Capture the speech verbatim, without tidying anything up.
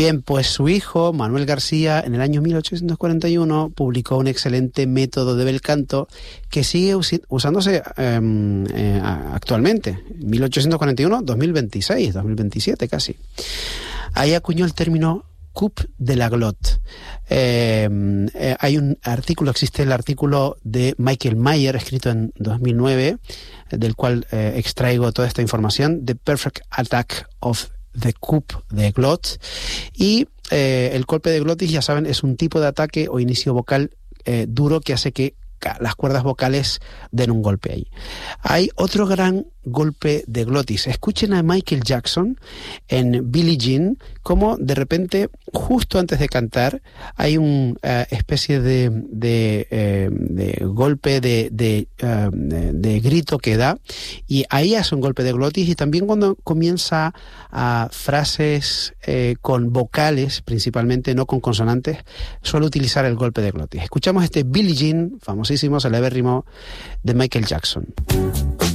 Bien, pues su hijo, Manuel García, en el año mil ochocientos cuarenta y uno publicó un excelente método de bel canto que sigue usi- usándose eh, eh, actualmente, mil ochocientos cuarenta y uno, dos mil veintiséis, dos mil veintisiete casi. Ahí acuñó el término coupe de la glotte. Eh, eh, hay un artículo, existe el artículo de Michael Mayer, escrito en dos mil nueve, del cual eh, extraigo toda esta información, The Perfect Attack of the coupe de glotte. Y eh, el golpe de glotis, ya saben, es un tipo de ataque o inicio vocal eh, duro que hace que las cuerdas vocales den un golpe ahí. Hay otro gran golpe de glotis. Escuchen a Michael Jackson en Billie Jean, como de repente, justo antes de cantar, hay una uh, especie de, de, eh, de golpe de, de, uh, de, de grito que da, y ahí hace un golpe de glotis. Y también cuando comienza a uh, frases eh, con vocales, principalmente, no con consonantes, suele utilizar el golpe de glotis. Escuchamos este Billie Jean, famosísimo, celebérrimo, de Michael Jackson.